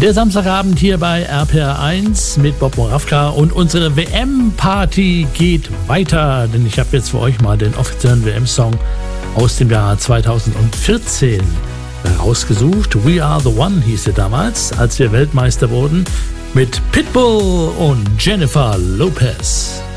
Der Samstagabend hier bei RPR1 mit Bob Moravka und unsere WM-Party geht weiter, denn ich habe jetzt für euch mal den offiziellen WM-Song aus dem Jahr 2014 rausgesucht. We Are The One hieß er damals, als wir Weltmeister wurden, mit Pitbull und Jennifer Lopez.